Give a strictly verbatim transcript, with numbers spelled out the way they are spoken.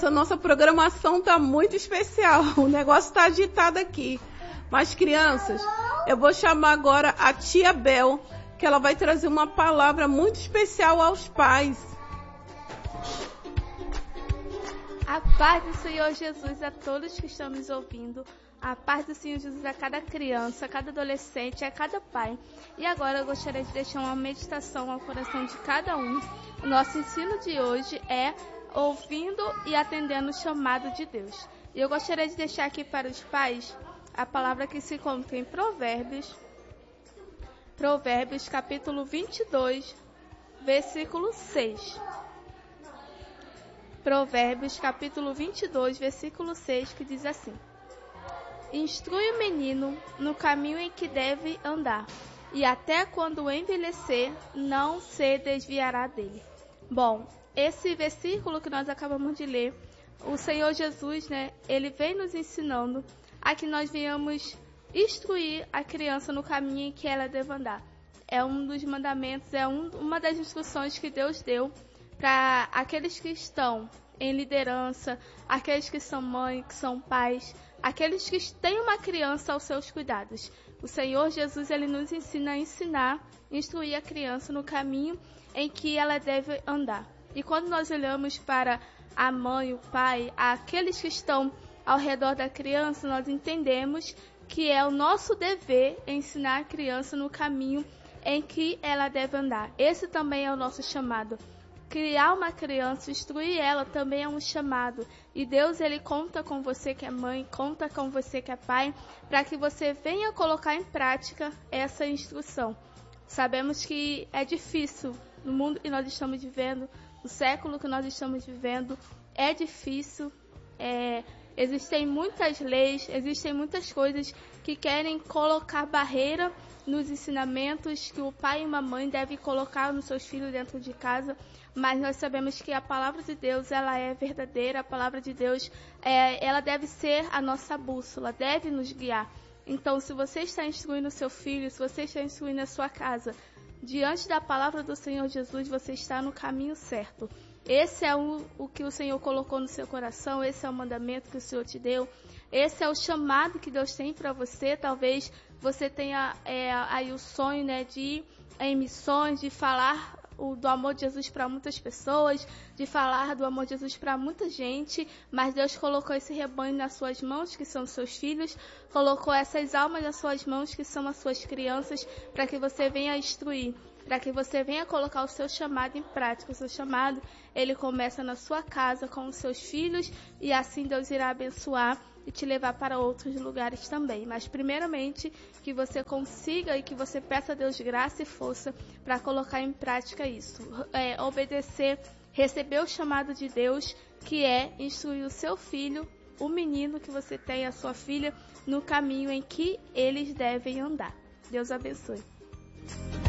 essa nossa programação tá muito especial. O negócio tá agitado aqui. Mas, crianças, eu vou chamar agora a tia Bel, que ela vai trazer uma palavra muito especial aos pais. A paz do Senhor Jesus a todos que estão nos ouvindo. A paz do Senhor Jesus a cada criança, a cada adolescente, a cada pai. E agora eu gostaria de deixar uma meditação ao coração de cada um. O nosso ensino de hoje é ouvindo e atendendo o chamado de Deus. E eu gostaria de deixar aqui para os pais a palavra que se encontra em Provérbios, Provérbios capítulo vinte e dois, versículo seis. Provérbios capítulo vinte e dois, versículo seis, que diz assim: Instrui o menino no caminho em que deve andar, e até quando envelhecer, não se desviará dele. Bom, esse versículo que nós acabamos de ler, o Senhor Jesus, né, ele vem nos ensinando a que nós venhamos instruir a criança no caminho em que ela deve andar. É um dos mandamentos, é um, uma das instruções que Deus deu para aqueles que estão em liderança, aqueles que são mães, que são pais, aqueles que têm uma criança aos seus cuidados. O Senhor Jesus, ele nos ensina a ensinar, instruir a criança no caminho em que ela deve andar. E quando nós olhamos para a mãe, o pai, aqueles que estão ao redor da criança, nós entendemos que é o nosso dever ensinar a criança no caminho em que ela deve andar. Esse também é o nosso chamado. Criar uma criança, instruir ela também é um chamado. E Deus, ele conta com você que é mãe, conta com você que é pai, para que você venha colocar em prática essa instrução. Sabemos que é difícil no mundo que nós estamos vivendo, no século que nós estamos vivendo, é difícil, é, existem muitas leis, existem muitas coisas que querem colocar barreira nos ensinamentos que o pai e uma mãe devem colocar nos seus filhos dentro de casa, mas nós sabemos que a palavra de Deus, ela é verdadeira, a palavra de Deus, é, ela deve ser a nossa bússola, deve nos guiar. Então, se você está instruindo o seu filho, se você está instruindo a sua casa, diante da palavra do Senhor Jesus, você está no caminho certo. Esse é o, o que o Senhor colocou no seu coração, esse é o mandamento que o Senhor te deu, esse é o chamado que Deus tem para você. Talvez você tenha é, aí o sonho, né, de ir em missões, de falar o, do amor de Jesus para muitas pessoas, de falar do amor de Jesus para muita gente, mas Deus colocou esse rebanho nas suas mãos, que são os seus filhos, colocou essas almas nas suas mãos, que são as suas crianças, para que você venha instruir, para que você venha colocar o seu chamado em prática. O seu chamado, ele começa na sua casa com os seus filhos, e assim Deus irá abençoar e te levar para outros lugares também. Mas primeiramente que você consiga e que você peça a Deus graça e força para colocar em prática isso. É, obedecer, receber o chamado de Deus, que é instruir o seu filho, o menino que você tem, a sua filha, no caminho em que eles devem andar. Deus abençoe.